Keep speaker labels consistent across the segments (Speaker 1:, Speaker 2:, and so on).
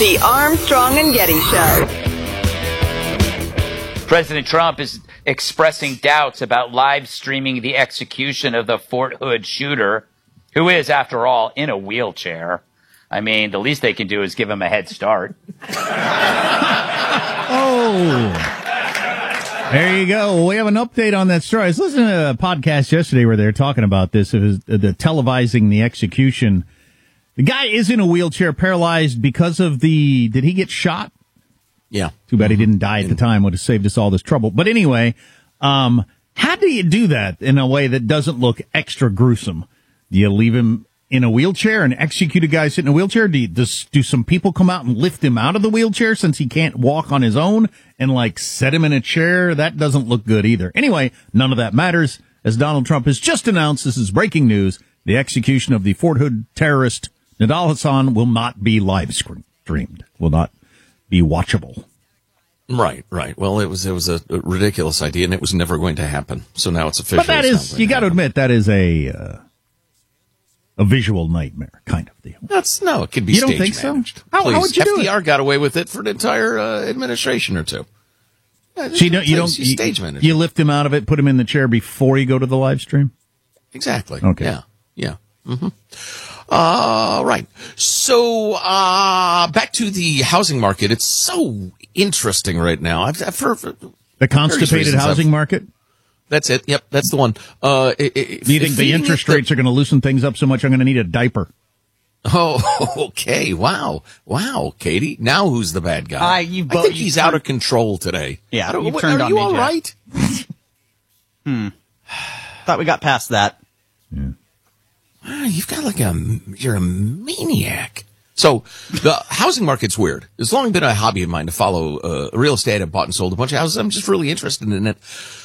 Speaker 1: The Armstrong and Getty Show.
Speaker 2: President Trump is expressing doubts about live streaming the execution of the Fort Hood shooter, who is, after all, in a wheelchair. I mean, the least they can do is give him a head start.
Speaker 3: Oh. There you go. We have an update on that story. I was listening to a podcast yesterday where they were talking about this, the televising the execution. The guy is in a wheelchair, paralyzed because of did he get shot?
Speaker 4: Yeah.
Speaker 3: Too bad he didn't die at the time. Would have saved us all this trouble. But anyway, how do you do that in a way that doesn't look extra gruesome? Do you leave him in a wheelchair and execute a guy sitting in a wheelchair? Do some people come out and lift him out of the wheelchair since he can't walk on his own and set him in a chair? That doesn't look good either. Anyway, none of that matters, as Donald Trump has just announced, this is breaking news, the execution of the Fort Hood terrorist Nidal Hasan will not be live streamed, will not be watchable.
Speaker 4: Right. Well, it was a ridiculous idea, and it was never going to happen. So now it's official.
Speaker 3: But that is, you got to admit, that is a visual nightmare kind of deal.
Speaker 4: It could be.
Speaker 3: You don't
Speaker 4: stage
Speaker 3: think
Speaker 4: managed.
Speaker 3: so? How would you do it?
Speaker 4: FDR got away with it for an entire administration or two.
Speaker 3: So you
Speaker 4: stage managed.
Speaker 3: You lift him out of it, put him in the chair before you go to the live stream?
Speaker 4: Exactly.
Speaker 3: Okay.
Speaker 4: Yeah. Mm-hmm. Right. So, back to the housing market. It's so interesting right now.
Speaker 3: The constipated housing market?
Speaker 4: That's it. Yep, that's the one.
Speaker 3: Do you think the interest rates are going to loosen things up so much I'm going to need a diaper?
Speaker 4: Oh, okay. Wow, Katie. Now who's the bad guy? I think he's out of control today.
Speaker 5: Yeah, you turned on me,
Speaker 4: Are you all right?
Speaker 5: Thought we got past that.
Speaker 3: Yeah.
Speaker 4: You've got you're a maniac. So the housing market's weird. It's long been a hobby of mine to follow real estate. I've bought and sold a bunch of houses. I'm just really interested in it.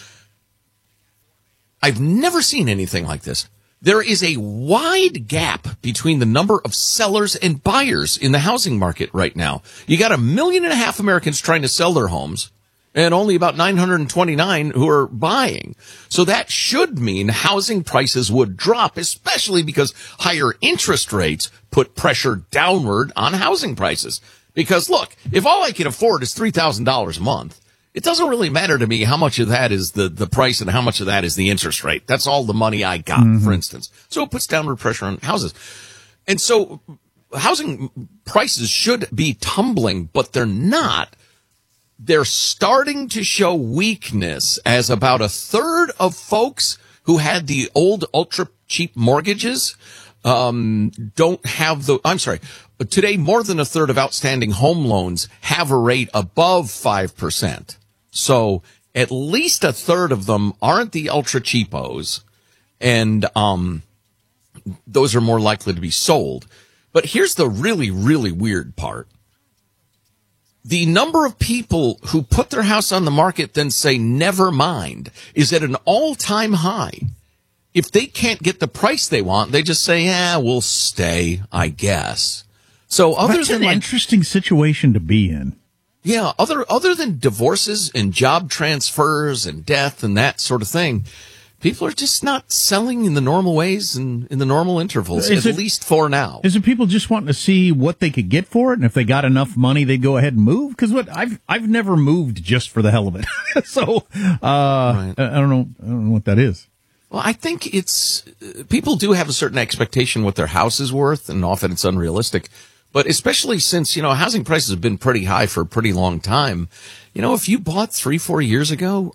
Speaker 4: I've never seen anything like this. There is a wide gap between the number of sellers and buyers in the housing market right now. You got 1.5 million Americans trying to sell their homes, and only about 929 who are buying. So that should mean housing prices would drop, especially because higher interest rates put pressure downward on housing prices. Because look, if all I can afford is $3,000 a month, it doesn't really matter to me how much of that is the price and how much of that is the interest rate. That's all the money I got, for instance. So it puts downward pressure on houses. And so housing prices should be tumbling, but they're not. They're starting to show weakness, as about a third of folks who had the old ultra cheap mortgages don't have today more than a third of outstanding home loans have a rate above 5%. So at least a third of them aren't the ultra cheapos, and those are more likely to be sold. But here's the really, really weird part. The number of people who put their house on the market then say, never mind, is at an all-time high. If they can't get the price they want, they just say, we'll stay, I guess. So
Speaker 3: That's an interesting situation to be in.
Speaker 4: Yeah, other than divorces and job transfers and death and that sort of thing, people are just not selling in the normal ways and in the normal intervals, at least for now.
Speaker 3: Is it people just wanting to see what they could get for it, and if they got enough money, they'd go ahead and move? Because I've never moved just for the hell of it. So right. I don't know what that is.
Speaker 4: Well, I think people do have a certain expectation what their house is worth, and often it's unrealistic. But especially since, housing prices have been pretty high for a pretty long time. If you bought 3-4 years ago,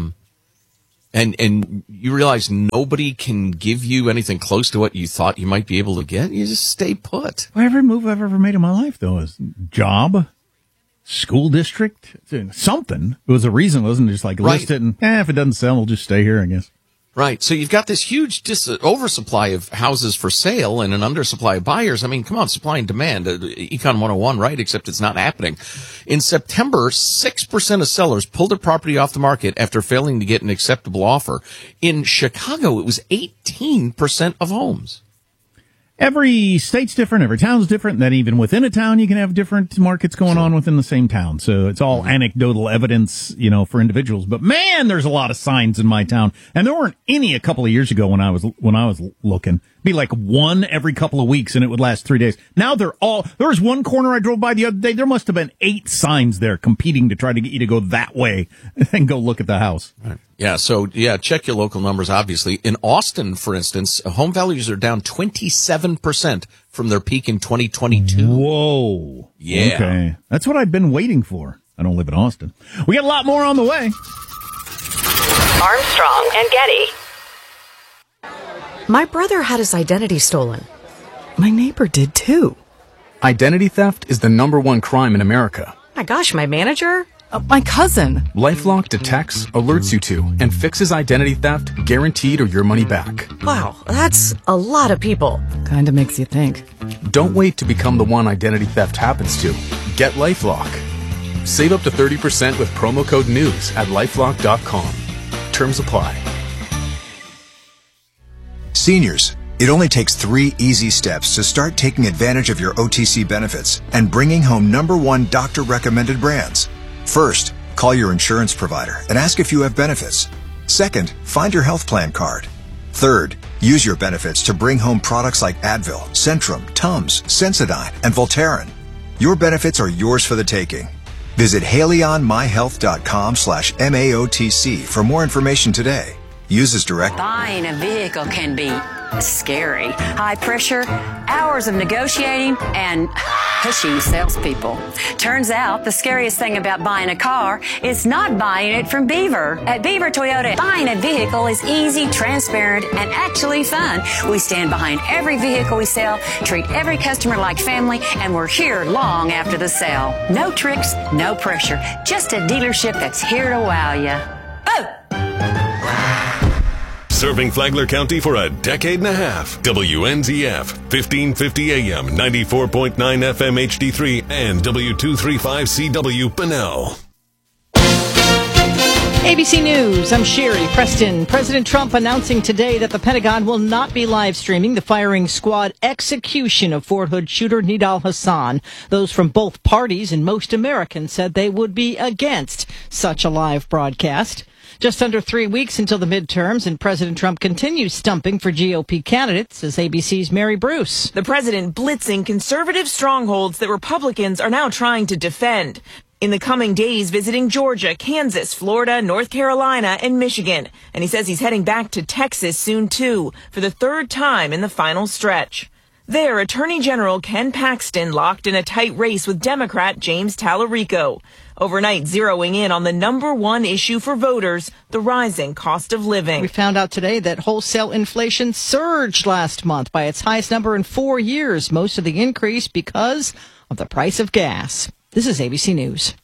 Speaker 4: and you realize nobody can give you anything close to what you thought you might be able to get, you just stay put.
Speaker 3: Well, every move I've ever made in my life, though, is job, school district, something. It was a reason. It wasn't just list it and, if it doesn't sell, we'll just stay here, I guess.
Speaker 4: Right. So you've got this huge oversupply of houses for sale and an undersupply of buyers. I mean, come on, supply and demand, Econ 101, right? Except it's not happening. In September, 6% of sellers pulled their property off the market after failing to get an acceptable offer. In Chicago, it was 18% of homes.
Speaker 3: Every state's different, every town's different, and then even within a town you can have different markets going on within the same town. So it's all anecdotal evidence, for individuals. But man, there's a lot of signs in my town. And there weren't any a couple of years ago when I was looking. be like one every couple of weeks, and it would last 3 days. Now there was one corner I drove by the other day. There must have been 8 signs there competing to try to get you to go that way and go look at the house.
Speaker 4: Right. Yeah, so, check your local numbers, obviously. In Austin, for instance, home values are down 27% from their peak in 2022.
Speaker 3: Whoa.
Speaker 4: Yeah.
Speaker 3: Okay. That's what I've been waiting for. I don't live in Austin. We got a lot more on the way.
Speaker 1: Armstrong and Getty.
Speaker 6: My brother had his identity stolen. My neighbor did too.
Speaker 7: Identity theft is the #1 crime in America.
Speaker 6: My gosh, my manager?
Speaker 7: My cousin. LifeLock detects, alerts you to, and fixes identity theft, guaranteed or your money back.
Speaker 6: Wow, that's a lot of people. Kinda makes you think.
Speaker 7: Don't wait to become the one identity theft happens to. Get LifeLock. Save up to 30% with promo code NEWS at LifeLock.com. Terms apply.
Speaker 8: Seniors, it only takes 3 easy steps to start taking advantage of your OTC benefits and bringing home #1 doctor-recommended brands. First, call your insurance provider and ask if you have benefits. Second, find your health plan card. Third, use your benefits to bring home products like Advil, Centrum, Tums, Sensodyne, and Voltaren. Your benefits are yours for the taking. Visit HaleyOnMyHealth.com/MAOTC for more information today. Use as directed.
Speaker 9: Buying a vehicle can be scary. High pressure, hours of negotiating, and pushy salespeople. Turns out the scariest thing about buying a car is not buying it from Beaver. At Beaver Toyota, buying a vehicle is easy, transparent, and actually fun. We stand behind every vehicle we sell, treat every customer like family, and we're here long after the sale. No tricks, no pressure. Just a dealership that's here to wow you. Oh!
Speaker 10: Serving Flagler County for a decade and a half. WNZF, 1550 AM, 94.9 FM HD3, and W235CW Bunnell.
Speaker 11: ABC News, I'm Sherry Preston. President Trump announcing today that the Pentagon will not be live streaming the firing squad execution of Fort Hood shooter Nidal Hasan. Those from both parties and most Americans said they would be against such a live broadcast. Just under 3 weeks until the midterms, and President Trump continues stumping for GOP candidates, says ABC's Mary Bruce.
Speaker 12: The president blitzing conservative strongholds that Republicans are now trying to defend. In the coming days, visiting Georgia, Kansas, Florida, North Carolina, and Michigan. And he says he's heading back to Texas soon, too, for the 3rd time in the final stretch. There, Attorney General Ken Paxton locked in a tight race with Democrat James Tallarico. Overnight zeroing in on the #1 issue for voters, the rising cost of living.
Speaker 11: We found out today that wholesale inflation surged last month by its highest number in 4 years. Most of the increase because of the price of gas. This is ABC News.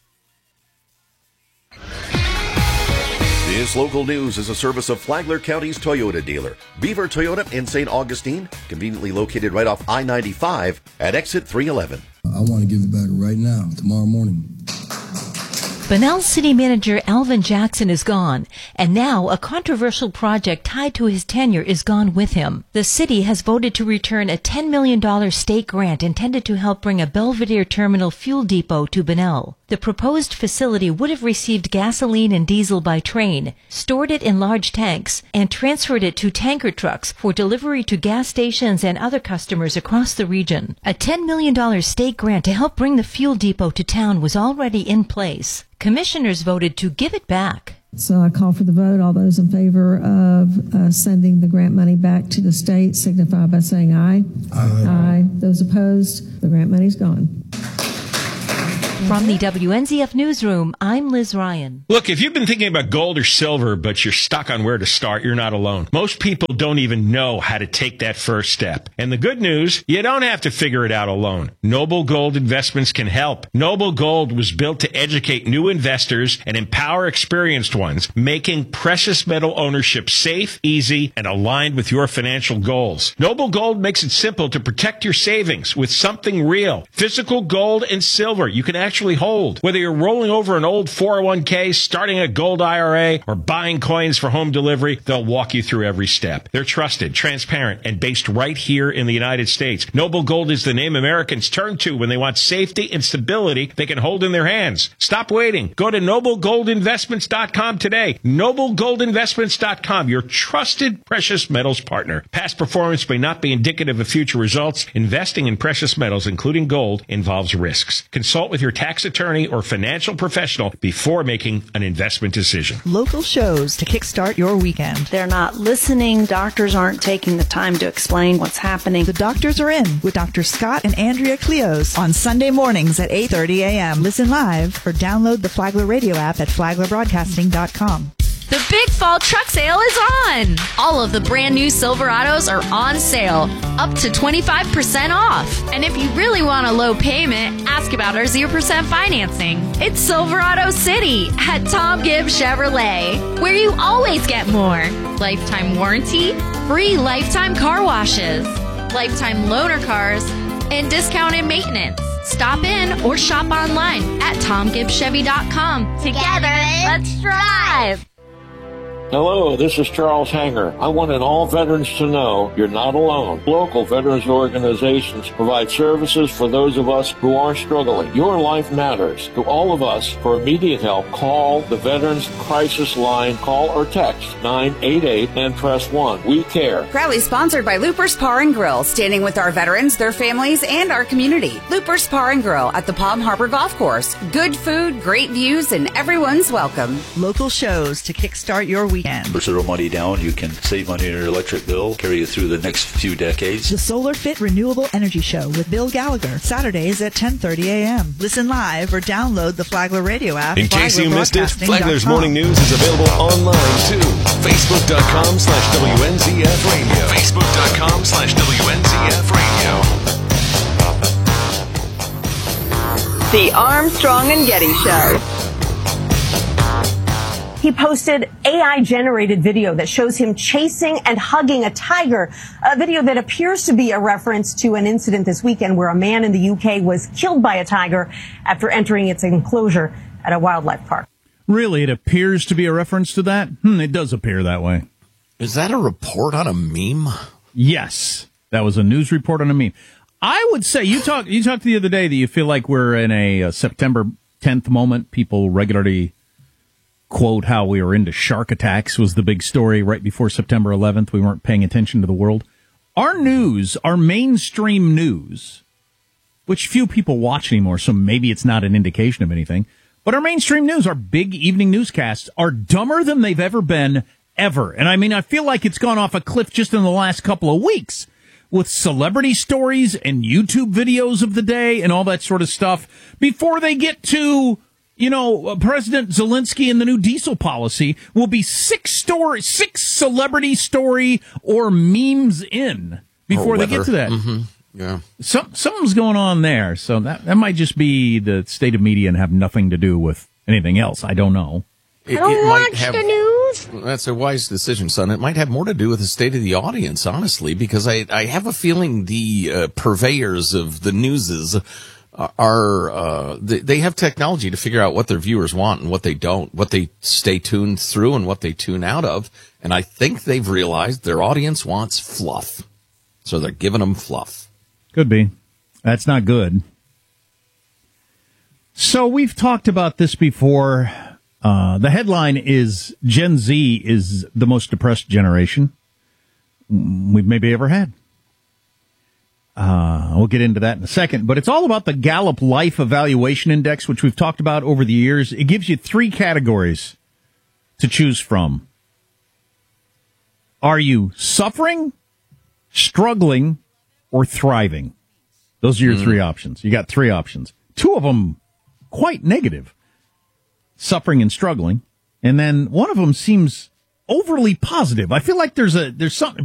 Speaker 13: This local news is a service of Flagler County's Toyota dealer, Beaver Toyota in St. Augustine, conveniently located right off I-95 at exit 311.
Speaker 14: I want to give it back right now, tomorrow morning.
Speaker 15: Bunnell City Manager Alvin Jackson is gone, and now a controversial project tied to his tenure is gone with him. The city has voted to return a $10 million state grant intended to help bring a Belvedere Terminal fuel depot to Bunnell. The proposed facility would have received gasoline and diesel by train, stored it in large tanks, and transferred it to tanker trucks for delivery to gas stations and other customers across the region. A $10 million state grant to help bring the fuel depot to town was already in place. Commissioners voted to give it back.
Speaker 16: So I call for the vote. All those in favor of sending the grant money back to the state signify by saying aye. Aye. Aye. Those opposed, the grant money's gone.
Speaker 15: From the WNZF Newsroom, I'm Liz Ryan.
Speaker 17: Look, if you've been thinking about gold or silver, but you're stuck on where to start, you're not alone. Most people don't even know how to take that first step. And the good news, you don't have to figure it out alone. Noble Gold Investments can help. Noble Gold was built to educate new investors and empower experienced ones, making precious metal ownership safe, easy, and aligned with your financial goals. Noble Gold makes it simple to protect your savings with something real. Physical gold and silver. You can actually actually hold. Whether you're rolling over an old 401k, starting a gold IRA, or buying coins for home delivery, they'll walk you through every step. They're trusted, transparent, and based right here in the United States. Noble Gold is the name Americans turn to when they want safety and stability they can hold in their hands. Stop waiting. Go to noblegoldinvestments.com today. Noblegoldinvestments.com, your trusted precious metals partner. Past performance may not be indicative of future results. Investing in precious metals, including gold, involves risks. Consult with your tax attorney or financial professional before making an investment decision.
Speaker 18: Local shows to kickstart your weekend.
Speaker 19: They're not listening. Doctors aren't taking the time to explain what's happening.
Speaker 18: The Doctors Are In with Dr. Scott and Andrea Cleos on Sunday mornings at 8:30 a.m. Listen live or download the Flagler radio app at flaglerbroadcasting.com.
Speaker 20: The Big Fall Truck Sale is on! All of the brand new Silverados are on sale, up to 25% off. And if you really want a low payment, ask about our 0% financing. It's Silverado City at Tom Gibbs Chevrolet, where you always get more. Lifetime warranty, free lifetime car washes, lifetime loaner cars, and discounted maintenance. Stop in or shop online at TomGibbsChevy.com. Together, let's drive!
Speaker 21: Hello, this is Charles Hanger. I wanted all veterans to know you're not alone. Local veterans organizations provide services for those of us who are struggling. Your life matters. To all of us, for immediate help, call the Veterans Crisis Line. Call or text 988 and press 1. We care.
Speaker 22: Proudly sponsored by Looper's Bar and Grill, standing with our veterans, their families, and our community. Looper's Bar and Grill at the Palm Harbor Golf Course. Good food, great views, and everyone's welcome.
Speaker 18: Local shows to kickstart your weekend.
Speaker 23: For zero money down, you can save money on your electric bill, carry you through the next few decades.
Speaker 18: The Solar Fit Renewable Energy Show with Bill Gallagher, Saturdays at 10:30 a.m. Listen live or download the Flagler radio app.
Speaker 10: In case you missed it, Flagler's Morning News is available online too. Facebook.com/WNZF Radio. Facebook.com/WNZF Radio.
Speaker 1: The Armstrong and Getty Show.
Speaker 24: He posted AI-generated video that shows him chasing and hugging a tiger, a video that appears to be a reference to an incident this weekend where a man in the UK was killed by a tiger after entering its enclosure at a wildlife park.
Speaker 3: Really, it appears to be a reference to that? It does appear that way.
Speaker 4: Is that a report on a meme?
Speaker 3: Yes, that was a news report on a meme. I would say, you talked the other day that you feel like we're in a September 10th moment. People regularly quote how we were into shark attacks was the big story right before September 11th. We weren't paying attention to the world. Our news, our mainstream news, which few people watch anymore, so maybe it's not an indication of anything, but our mainstream news, our big evening newscasts, are dumber than they've ever been, ever. And I mean, I feel like it's gone off a cliff just in the last couple of weeks with celebrity stories and YouTube videos of the day and all that sort of stuff before they get to, President Zelensky and the new diesel policy will be six celebrity story or memes in before they get to that.
Speaker 4: Mm-hmm. Yeah.
Speaker 3: Something's going on there. So that might just be the state of media and have nothing to do with anything else. I don't know.
Speaker 4: I don't watch the news. That's a wise decision, son. It might have more to do with the state of the audience, honestly, because I have a feeling the purveyors of the newses they have technology to figure out what their viewers want and what they don't, what they stay tuned through and what they tune out of. And I think they've realized their audience wants fluff. So they're giving them fluff.
Speaker 3: Could be. That's not good. So we've talked about this before. The headline is Gen Z is the most depressed generation we've maybe ever had. We'll get into that in a second, but it's all about the Gallup Life Evaluation Index, which we've talked about over the years. It gives you 3 categories to choose from. Are you suffering, struggling, or thriving? Those are your 3 options. You got 3 options. 2 of them quite negative. Suffering and struggling. And then one of them seems overly positive. I feel like there's something